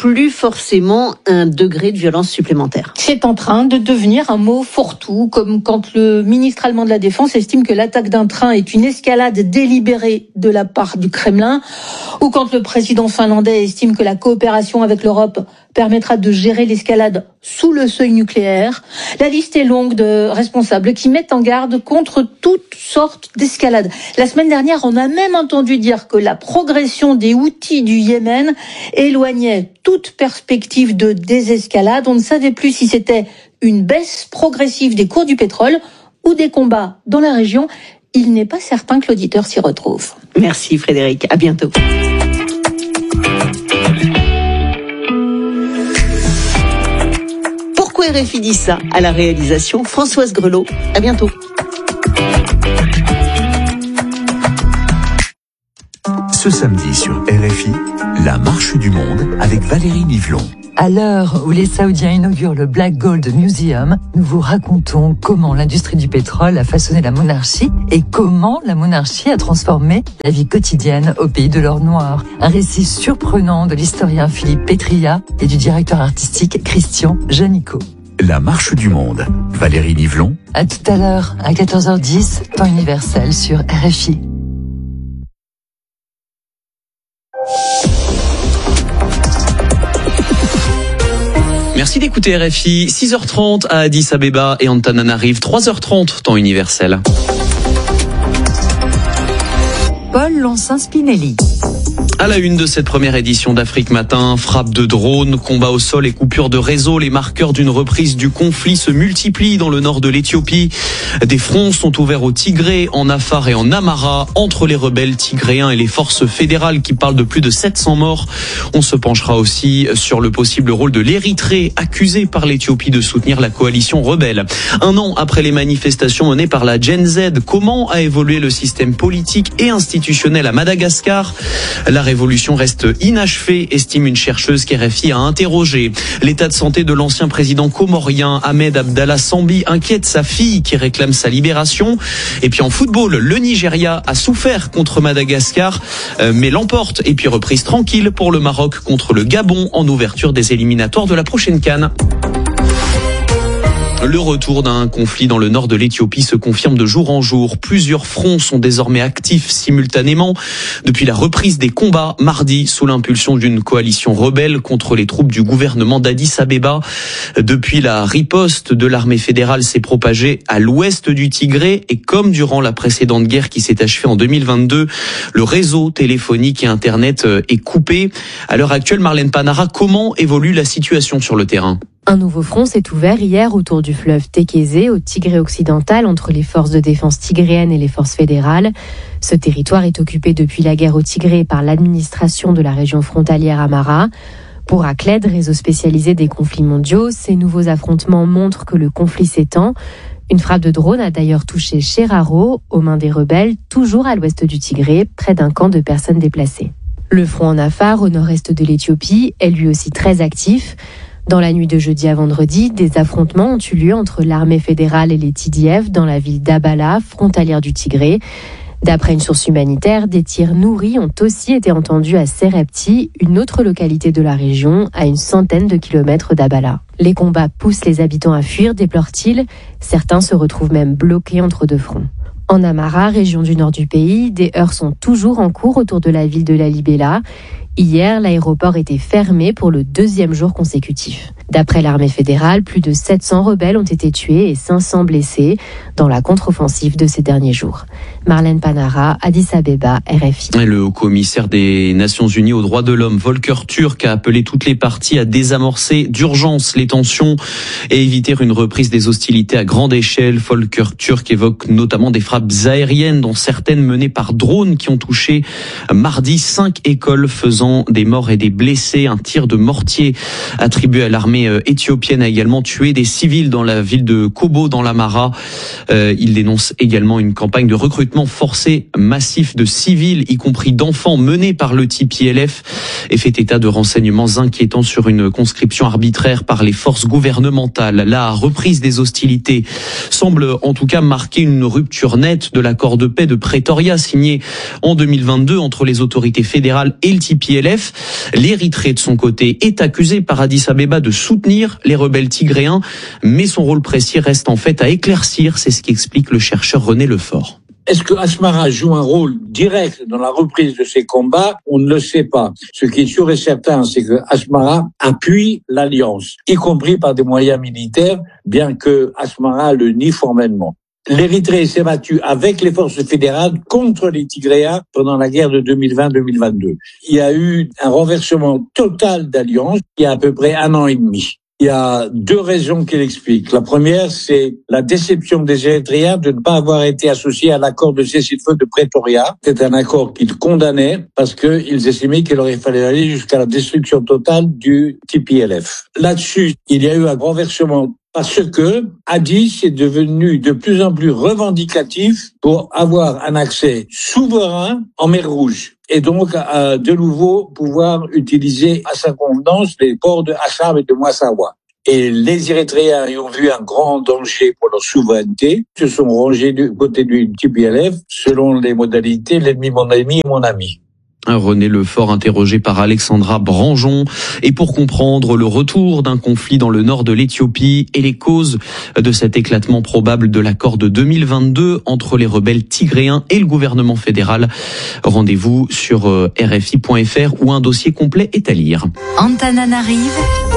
plus forcément un degré de violence supplémentaire. C'est en train de devenir un mot fourre-tout, comme quand le ministre allemand de la Défense estime que l'attaque d'un train est une escalade délibérée de la part du Kremlin, ou quand le président finlandais estime que la coopération avec l'Europe permettra de gérer l'escalade sous le seuil nucléaire. La liste est longue de responsables qui mettent en garde contre toutes sortes d'escalades. La semaine dernière, on a même entendu dire que la progression des Houthis du Yémen éloignait toute perspective de désescalade. On ne savait plus si c'était une baisse progressive des cours du pétrole ou des combats dans la région. Il n'est pas certain que l'auditeur s'y retrouve. Merci Frédéric, à bientôt. Pourquoi R F I dit ça? À la réalisation, Françoise Grelot. À bientôt. Ce samedi sur R F I, la marche du monde avec Valérie Nivelon. À l'heure où les Saoudiens inaugurent le Black Gold Museum, nous vous racontons comment l'industrie du pétrole a façonné la monarchie et comment la monarchie a transformé la vie quotidienne au pays de l'or noir. Un récit surprenant de l'historien Philippe Pétria et du directeur artistique Christian Janico. La marche du monde, Valérie Nivelon. À tout à l'heure, à quatorze heures dix, temps universel sur R F I. Merci d'écouter R F I, six heures trente à Addis Abeba et Antananarive, trois heures trente, temps universel. Paul Lonsin-Spinelli. À la une de cette première édition d'Afrique Matin, frappe de drones, combat au sol et coupure de réseau, les marqueurs d'une reprise du conflit se multiplient dans le nord de l'Éthiopie. Des fronts sont ouverts au Tigré, en Afar et en Amara, entre les rebelles tigréens et les forces fédérales qui parlent de plus de sept cents morts. On se penchera aussi sur le possible rôle de l'Érythrée, accusée par l'Éthiopie de soutenir la coalition rebelle. Un an après les manifestations menées par la Gen Z, comment a évolué le système politique et institutionnel à Madagascar? La révolution reste inachevée, estime une chercheuse qu'R F I a interrogée. L'état de santé de l'ancien président comorien Ahmed Abdallah Sambi inquiète sa fille qui réclame sa libération. Et puis en football, le Nigeria a souffert contre Madagascar, mais l'emporte et puis reprise tranquille pour le Maroc contre le Gabon en ouverture des éliminatoires de la prochaine CAN. Le retour d'un conflit dans le nord de l'Éthiopie se confirme de jour en jour. Plusieurs fronts sont désormais actifs simultanément depuis la reprise des combats mardi sous l'impulsion d'une coalition rebelle contre les troupes du gouvernement d'Addis Abeba. Depuis, la riposte de l'armée fédérale s'est propagée à l'ouest du Tigré et comme durant la précédente guerre qui s'est achevée en deux mille vingt-deux, le réseau téléphonique et Internet est coupé. À l'heure actuelle, Marlène Panara, comment évolue la situation sur le terrain ? Un nouveau front s'est ouvert hier autour du fleuve Tekeze, au Tigré occidental, entre les forces de défense tigréennes et les forces fédérales. Ce territoire est occupé depuis la guerre au Tigré par l'administration de la région frontalière Amara. Pour Acled, réseau spécialisé des conflits mondiaux, ces nouveaux affrontements montrent que le conflit s'étend. Une frappe de drone a d'ailleurs touché Cheraro, aux mains des rebelles, toujours à l'ouest du Tigré, près d'un camp de personnes déplacées. Le front en Afar, au nord-est de l'Éthiopie, est lui aussi très actif. Dans la nuit de jeudi à vendredi, des affrontements ont eu lieu entre l'armée fédérale et les T D F dans la ville d'Abala, frontalière du Tigré. D'après une source humanitaire, des tirs nourris ont aussi été entendus à Serepti, une autre localité de la région, à une centaine de kilomètres d'Abala. Les combats poussent les habitants à fuir, déplorent-ils. Certains se retrouvent même bloqués entre deux fronts. En Amara, région du nord du pays, des heurts sont toujours en cours autour de la ville de Lalibela. Hier, l'aéroport était fermé pour le deuxième jour consécutif. D'après l'armée fédérale, plus de sept cents rebelles ont été tués et cinq cents blessés dans la contre-offensive de ces derniers jours. Marlène Panara, Addis Abeba, R F I. Le haut-commissaire des Nations Unies aux droits de l'homme, Volker Turk, a appelé toutes les parties à désamorcer d'urgence les tensions et éviter une reprise des hostilités à grande échelle. Volker Turk évoque notamment des frappes aériennes, dont certaines menées par drones qui ont touché mardi cinq écoles faisant des morts et des blessés. Un tir de mortier attribué à l'armée L'armée éthiopienne a également tué des civils dans la ville de Kobo, dans l'Amara. Euh, il dénonce également une campagne de recrutement forcé massif de civils, y compris d'enfants, menée par le T P L F, et fait état de renseignements inquiétants sur une conscription arbitraire par les forces gouvernementales. La reprise des hostilités semble en tout cas marquer une rupture nette de l'accord de paix de Pretoria signé en deux mille vingt-deux entre les autorités fédérales et le T P L F. L'Érythrée, de son côté, est accusée par Addis Abeba de soutenir les rebelles tigréens, mais son rôle précis reste en fait à éclaircir. C'est ce qu'explique le chercheur René Lefort. Est-ce que Asmara joue un rôle direct dans la reprise de ces combats? On ne le sait pas. Ce qui est sûr et certain, c'est que Asmara appuie l'alliance, y compris par des moyens militaires, bien que Asmara le nie formellement. L'Érythrée s'est battue avec les forces fédérales contre les Tigréens pendant la guerre de deux mille vingt deux mille vingt-deux. Il y a eu un renversement total d'alliance il y a à peu près un an et demi. Il y a deux raisons qui l'expliquent. La première, c'est la déception des Érythréens de ne pas avoir été associés à l'accord de cessez-le-feu de Pretoria. C'est un accord qu'ils condamnaient parce qu'ils estimaient qu'il aurait fallu aller jusqu'à la destruction totale du T P L F. Là-dessus, il y a eu un renversement parce que Addis est devenu de plus en plus revendicatif pour avoir un accès souverain en mer Rouge. Et donc, euh, de nouveau, pouvoir utiliser à sa convenance les ports de Assab et de Massawa. Et les Érythréens ayant vu un grand danger pour leur souveraineté, se sont rangés du côté du T P L F, selon les modalités, l'ennemi, mon ami, mon ami. René Lefort, interrogé par Alexandra Branjon. Et pour comprendre le retour d'un conflit dans le nord de l'Éthiopie et les causes de cet éclatement probable de l'accord de deux mille vingt-deux entre les rebelles tigréens et le gouvernement fédéral, rendez-vous sur R F I point F R où un dossier complet est à lire. Antananarive,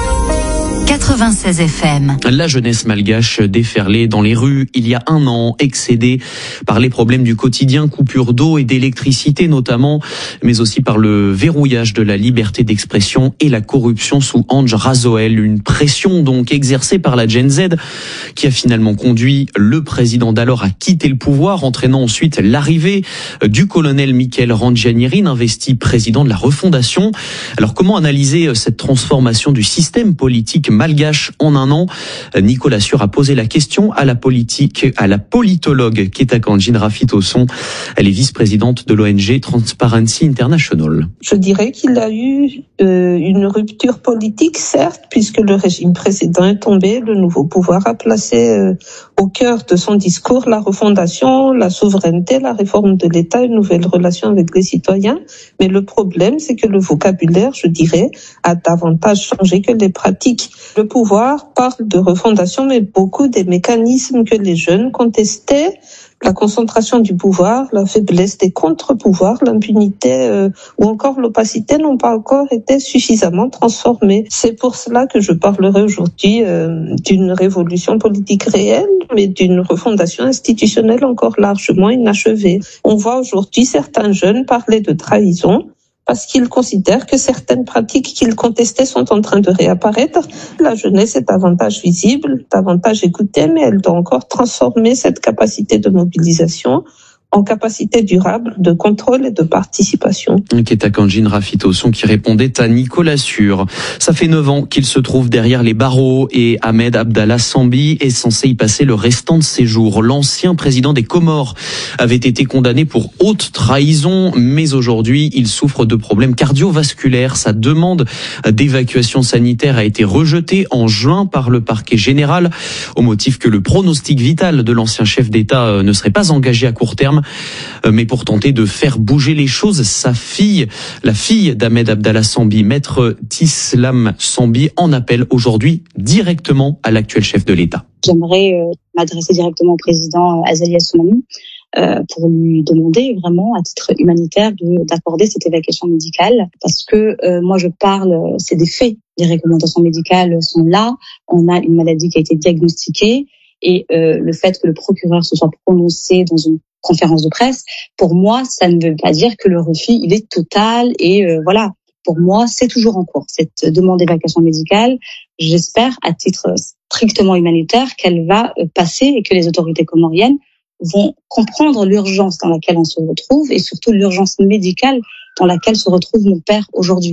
quatre-vingt-seize F M. La jeunesse malgache déferlée dans les rues il y a un an, excédée par les problèmes du quotidien, coupures d'eau et d'électricité notamment, mais aussi par le verrouillage de la liberté d'expression et la corruption sous Ange Razoel. Une pression donc exercée par la Gen Z qui a finalement conduit le président d'alors à quitter le pouvoir, entraînant ensuite l'arrivée du colonel Michael Randjanirin, investi président de la refondation. Alors comment analyser cette transformation du système politique malgache en un an? Nicolas Sûr a posé la question à la politique, à la politologue Ketakandjin Rafitosson. Elle est vice-présidente de l'O N G Transparency International. Je dirais qu'il a eu euh, une rupture politique, certes, puisque le régime précédent est tombé, le nouveau pouvoir a placé euh, au cœur de son discours la refondation, la souveraineté, la réforme de l'État, une nouvelle relation avec les citoyens. Mais le problème, c'est que le vocabulaire, je dirais, a davantage changé que les pratiques. Le pouvoir parle de refondation, mais beaucoup des mécanismes que les jeunes contestaient, la concentration du pouvoir, la faiblesse des contre-pouvoirs, l'impunité euh, ou encore l'opacité n'ont pas encore été suffisamment transformés. C'est pour cela que je parlerai aujourd'hui euh, d'une révolution politique réelle, mais d'une refondation institutionnelle encore largement inachevée. On voit aujourd'hui certains jeunes parler de trahison, parce qu'ils considèrent que certaines pratiques qu'ils contestaient sont en train de réapparaître. La jeunesse est davantage visible, davantage écoutée, mais elle doit encore transformer cette capacité de mobilisation en capacité durable de contrôle et de participation. Ketakandjin Rafitosson qui répondait à Nicolas Sûr. Ça fait neuf ans qu'il se trouve derrière les barreaux et Ahmed Abdallah Sambi est censé y passer le restant de ses jours. L'ancien président des Comores avait été condamné pour haute trahison, mais aujourd'hui il souffre de problèmes cardiovasculaires. Sa demande d'évacuation sanitaire a été rejetée en juin par le parquet général au motif que le pronostic vital de l'ancien chef d'État ne serait pas engagé à court terme. Mais pour tenter de faire bouger les choses, sa fille, la fille d'Ahmed Abdallah Sambi, maître Tislam Sambi, en appelle aujourd'hui directement à l'actuel chef de l'État. J'aimerais euh, m'adresser directement au président Azali Assoumani euh, pour lui demander vraiment, à titre humanitaire, de, d'accorder cette évacuation médicale. Parce que euh, moi, je parle, c'est des faits. Les recommandations médicales sont là. On a une maladie qui a été diagnostiquée. Et euh, le fait que le procureur se soit prononcé dans une conférence de presse, pour moi, ça ne veut pas dire que le refus, il est total. Et euh, voilà, pour moi, c'est toujours en cours. Cette demande d'évacuation médicale, j'espère, à titre strictement humanitaire, qu'elle va passer et que les autorités comoriennes vont comprendre l'urgence dans laquelle on se retrouve et surtout l'urgence médicale dans laquelle se retrouve mon père aujourd'hui.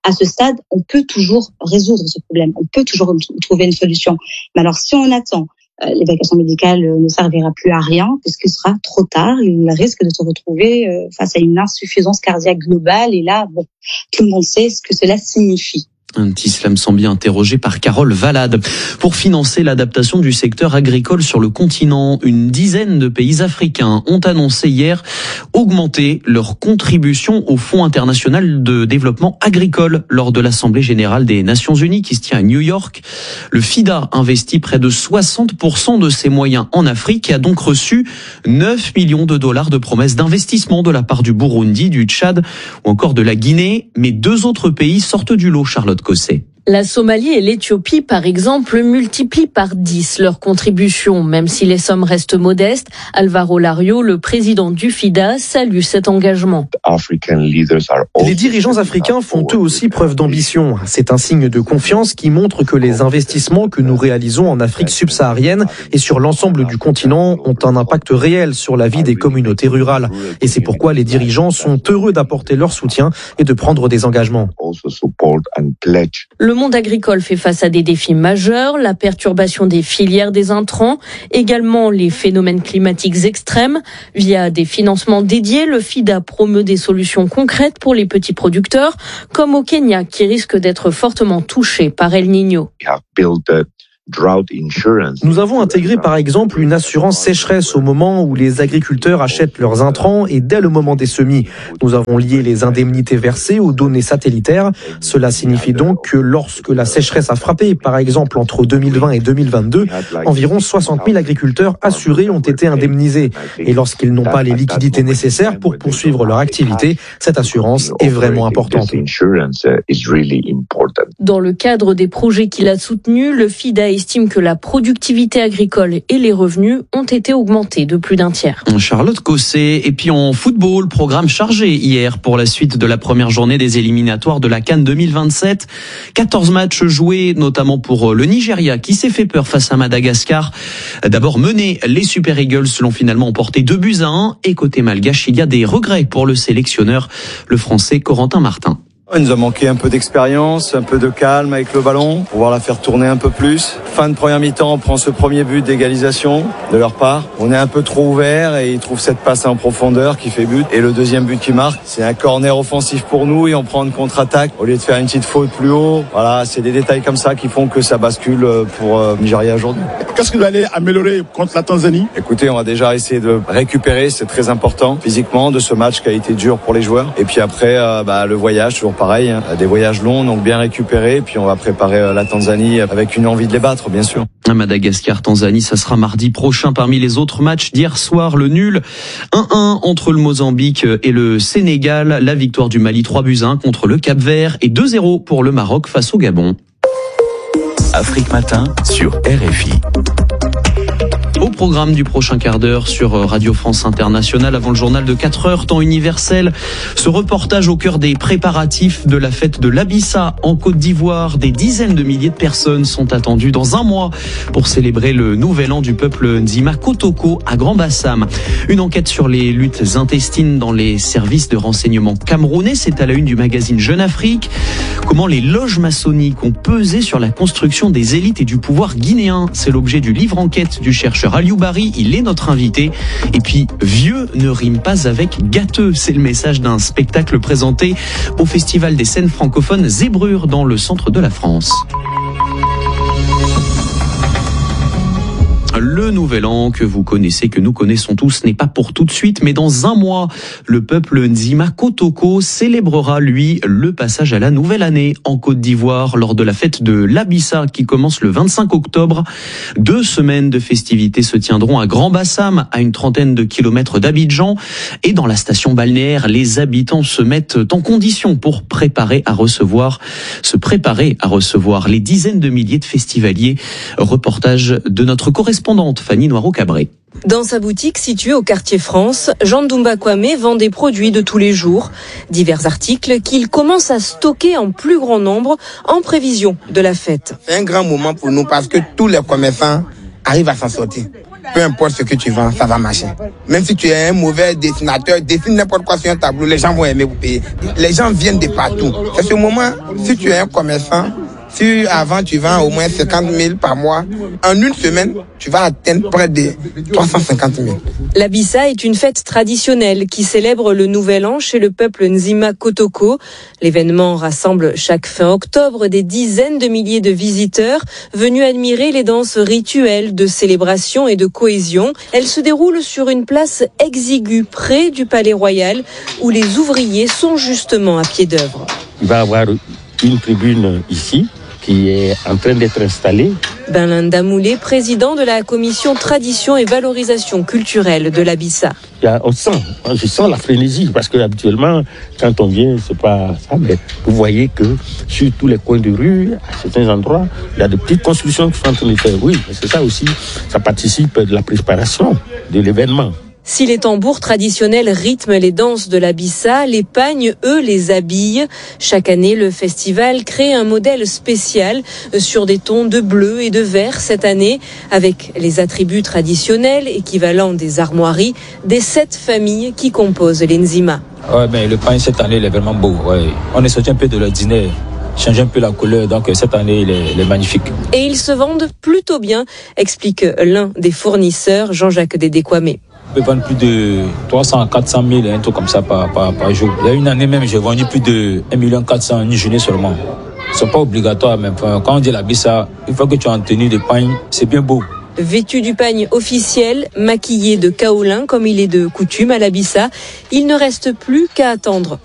À ce stade, on peut toujours résoudre ce problème, on peut toujours trouver une solution. Mais alors, si on attend, euh, l'évacuation médicale ne servira plus à rien, puisqu'il sera trop tard, il risque de se retrouver euh, face à une insuffisance cardiaque globale, et là, bon, tout le monde sait ce que cela signifie. Un Islam Sambi interrogé par Carole Valade. Pour financer l'adaptation du secteur agricole sur le continent, une dizaine de pays africains ont annoncé hier augmenter leur contribution au Fonds international de développement agricole lors de l'Assemblée générale des Nations unies qui se tient à New York. Le FIDA investit près de soixante pour cent de ses moyens en Afrique et a donc reçu neuf millions de dollars de promesses d'investissement de la part du Burundi, du Tchad ou encore de la Guinée. Mais deux autres pays sortent du lot, Charlotte Cosset. La Somalie et l'Éthiopie, par exemple, multiplient par dix leurs contributions, même si les sommes restent modestes. Alvaro Lario, le président du FIDA, salue cet engagement. Les dirigeants africains font eux aussi preuve d'ambition. C'est un signe de confiance qui montre que les investissements que nous réalisons en Afrique subsaharienne et sur l'ensemble du continent ont un impact réel sur la vie des communautés rurales. Et c'est pourquoi les dirigeants sont heureux d'apporter leur soutien et de prendre des engagements. Le monde agricole fait face à des défis majeurs, la perturbation des filières des intrants, également les phénomènes climatiques extrêmes. Via des financements dédiés, le FIDA promeut des solutions concrètes pour les petits producteurs, comme au Kenya, qui risque d'être fortement touché par El Niño. Nous avons intégré par exemple une assurance sécheresse au moment où les agriculteurs achètent leurs intrants et dès le moment des semis. Nous avons lié les indemnités versées aux données satellitaires. Cela signifie donc que lorsque la sécheresse a frappé, par exemple entre deux mille vingt et deux mille vingt-deux, environ soixante mille agriculteurs assurés ont été indemnisés. Et lorsqu'ils n'ont pas les liquidités nécessaires pour poursuivre leur activité, cette assurance est vraiment importante. Dans le cadre des projets qu'il a soutenus, le FIDA estime que la productivité agricole et les revenus ont été augmentés de plus d'un tiers. Charlotte Cosset. Et puis en football, programme chargé hier pour la suite de la première journée des éliminatoires de la CAN deux mille vingt-sept. quatorze matchs joués, notamment pour le Nigeria qui s'est fait peur face à Madagascar. D'abord mené, les Super Eagles l'ont finalement emporté deux buts à un. Et côté malgache, il y a des regrets pour le sélectionneur, le français Corentin Martin. Il nous a manqué un peu d'expérience, un peu de calme avec le ballon, pouvoir la faire tourner un peu plus. Fin de première mi-temps, on prend ce premier but d'égalisation de leur part. On est un peu trop ouvert et ils trouvent cette passe en profondeur qui fait but. Et le deuxième but qui marque, c'est un corner offensif pour nous et on prend une contre-attaque au lieu de faire une petite faute plus haut. Voilà, c'est des détails comme ça qui font que ça bascule pour euh, Nigeria aujourd'hui. Qu'est-ce que vous allez améliorer contre la Tanzanie ? Écoutez, on va déjà essayer de récupérer, c'est très important physiquement, de ce match qui a été dur pour les joueurs. Et puis après, euh, bah, le voyage, toujours pareil, hein, des voyages longs, donc bien récupérés. Puis on va préparer la Tanzanie avec une envie de les battre, bien sûr. Madagascar-Tanzanie, ça sera mardi prochain. Parmi les autres matchs d'hier soir, le nul un un entre le Mozambique et le Sénégal, la victoire du Mali trois buts à un contre le Cap-Vert et deux zéro pour le Maroc face au Gabon. Afrique Matin sur R F I. Au programme du prochain quart d'heure sur Radio France Internationale, avant le journal de quatre heures, temps universel, ce reportage au cœur des préparatifs de la fête de l'Abissa en Côte d'Ivoire. Des dizaines de milliers de personnes sont attendues dans un mois pour célébrer le nouvel an du peuple Nzima Kotoko à Grand-Bassam. Une enquête sur les luttes intestines dans les services de renseignement camerounais, c'est à la une du magazine Jeune Afrique. Comment les loges maçonniques ont pesé sur la construction des élites et du pouvoir guinéen. C'est l'objet du livre enquête du chercheur Aliou Bari, il est notre invité. Et puis, vieux ne rime pas avec gâteux. C'est le message d'un spectacle présenté au Festival des scènes francophones Zébrure dans le centre de la France. Le nouvel an que vous connaissez, que nous connaissons tous, n'est pas pour tout de suite, mais dans un mois, le peuple Nzima Kotoko célébrera, lui, le passage à la nouvelle année en Côte d'Ivoire lors de la fête de l'Abissa qui commence le vingt-cinq octobre. Deux semaines de festivités se tiendront à Grand-Bassam, à une trentaine de kilomètres d'Abidjan. Et dans la station balnéaire, les habitants se mettent en condition pour préparer à recevoir, se préparer à recevoir les dizaines de milliers de festivaliers. Reportage de notre correspondant Fanny Noiro-Cabré. Dans sa boutique située au quartier France, Jean Ndoumba Kwame vend des produits de tous les jours. Divers articles qu'il commence à stocker en plus grand nombre en prévision de la fête. C'est un grand moment pour nous parce que tous les commerçants arrivent à s'en sortir. peu importe ce que tu vends, ça va marcher. Même si tu es un mauvais dessinateur, dessine n'importe quoi sur un tableau, les gens vont aimer vous payer. Les gens viennent de partout. C'est ce moment, si tu es un commerçant, si avant tu vends au moins cinquante mille par mois, en une semaine, tu vas atteindre près de trois cent cinquante mille. La Bissa est une fête traditionnelle qui célèbre le Nouvel An chez le peuple Nzima Kotoko. L'événement rassemble chaque fin octobre des dizaines de milliers de visiteurs venus admirer les danses rituelles de célébration et de cohésion. Elle se déroule sur une place exiguë près du Palais Royal où les ouvriers sont justement à pied d'œuvre. Il va y avoir une tribune ici qui est en train d'être installée. Benlin Damoulé, président de la commission tradition et valorisation culturelle de la Bissa. Il y a, on sent, je sens la frénésie parce que habituellement, quand on vient, c'est pas ça, mais vous voyez que sur tous les coins de rue, à certains endroits, il y a de petites constructions qui sont en train de faire. Oui, mais c'est ça aussi, ça participe de la préparation de l'événement. Si les tambours traditionnels rythment les danses de la Bissa, les pagnes, eux, les habillent. Chaque année, le festival crée un modèle spécial sur des tons de bleu et de vert cette année, avec les attributs traditionnels équivalents des armoiries des sept familles qui composent les Nzima. Ouais, mais le pagne cette année, il est vraiment beau. Ouais. On est sorti un peu de l'ordinaire, changer un peu la couleur, donc cette année, il est, il est magnifique. Et ils se vendent plutôt bien, explique l'un des fournisseurs, Jean-Jacques Dédé-Kwame. On peut vendre plus de trois cents à quatre cent mille, un truc comme ça par, par, par jour. Il y a une année même, j'ai vendu plus de un million quatre cent mille en une journée seulement. Ce n'est pas obligatoire, mais quand on dit la Bissa, une fois que tu es en tenue de pagne, c'est bien beau. Vêtu du pagne officiel, maquillé de kaolin comme il est de coutume à la Bissa, il ne reste plus qu'à attendre